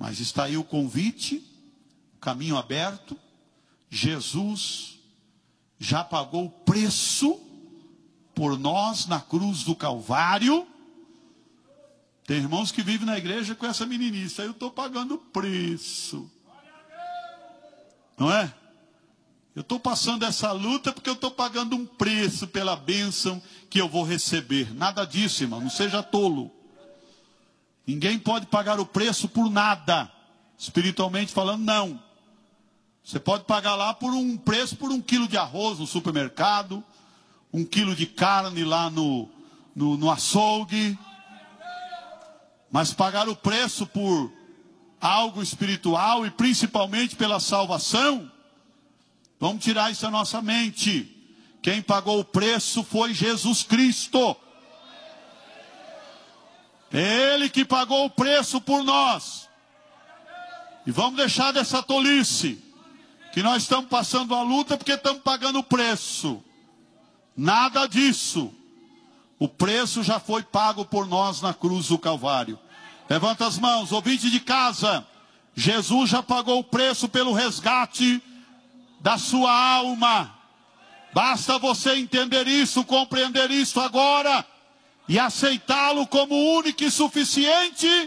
Mas está aí o convite, o caminho aberto. Jesus já pagou o preço por nós na cruz do Calvário. Tem irmãos que vivem na igreja com essa meninice. Aí eu estou pagando o preço. Não é? Eu estou passando essa luta porque eu estou pagando um preço pela bênção que eu vou receber. Nada disso, irmão. Não seja tolo. Ninguém pode pagar o preço por nada. Espiritualmente falando, não. Você pode pagar lá por um preço por 1 quilo de arroz no supermercado. 1 quilo de carne lá no açougue. Mas pagar o preço por algo espiritual e principalmente pela salvação, vamos tirar isso da nossa mente. Quem pagou o preço foi Jesus Cristo. Ele que pagou o preço por nós. E vamos deixar dessa tolice, que nós estamos passando a luta porque estamos pagando o preço. Nada disso. O preço já foi pago por nós na cruz do Calvário. Levanta as mãos, ouvinte de casa. Jesus já pagou o preço pelo resgate da sua alma. Basta você entender isso, compreender isso agora e aceitá-lo como único e suficiente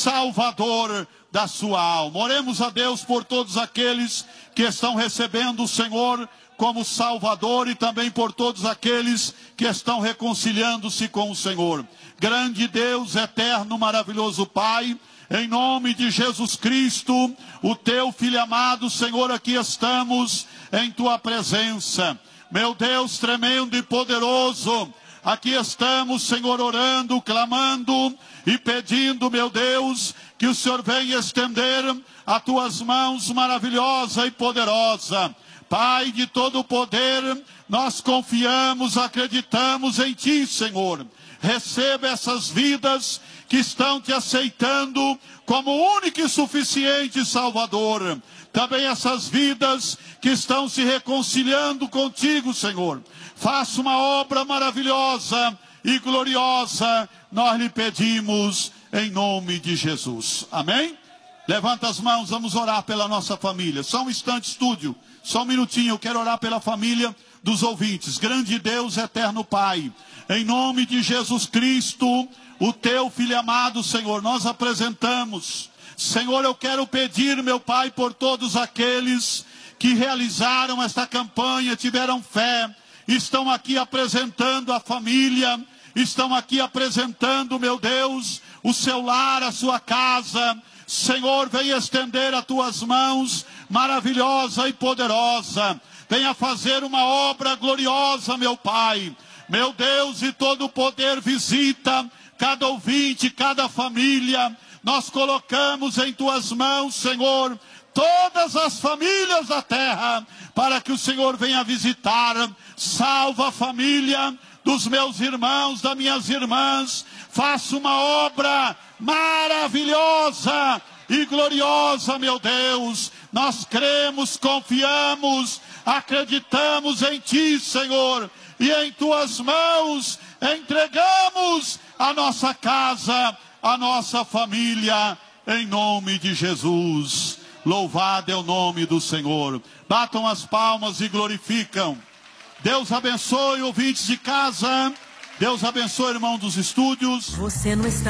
Salvador da sua alma. Oremos a Deus por todos aqueles que estão recebendo o Senhor como Salvador e também por todos aqueles que estão reconciliando-se com o Senhor. Grande Deus, eterno, maravilhoso Pai, em nome de Jesus Cristo, o teu Filho amado, Senhor, aqui estamos em tua presença. Meu Deus tremendo e poderoso, aqui estamos, Senhor, orando, clamando e pedindo, meu Deus, que o Senhor venha estender as tuas mãos maravilhosa e poderosa. Pai de todo o poder, nós confiamos, acreditamos em Ti, Senhor. Receba essas vidas que estão Te aceitando como único e suficiente Salvador. Também essas vidas que estão se reconciliando contigo, Senhor. Faça uma obra maravilhosa e gloriosa, nós lhe pedimos em nome de Jesus. Amém? Levanta as mãos, vamos orar pela nossa família. Só um instante, estúdio. Só um minutinho, eu quero orar pela família dos ouvintes. Grande Deus, eterno Pai, em nome de Jesus Cristo, o teu Filho amado, Senhor, nós apresentamos. Senhor, eu quero pedir, meu Pai, por todos aqueles que realizaram esta campanha, tiveram fé, estão aqui apresentando a família, estão aqui apresentando, meu Deus, o seu lar, a sua casa. Senhor, venha estender as tuas mãos maravilhosa e poderosa. Venha fazer uma obra gloriosa, meu Pai. Meu Deus, e todo o poder visita cada ouvinte, cada família. Nós colocamos em tuas mãos, Senhor, todas as famílias da terra, para que o Senhor venha visitar. Salva a família dos meus irmãos, das minhas irmãs. Faça uma obra maravilhosa e gloriosa, meu Deus. Nós cremos, confiamos, acreditamos em Ti, Senhor, e em Tuas mãos entregamos a nossa casa, a nossa família, em nome de Jesus. Louvado é o nome do Senhor. Batam as palmas e glorificam. Deus abençoe, ouvintes de casa. Deus abençoe, irmão dos estúdios. Você não está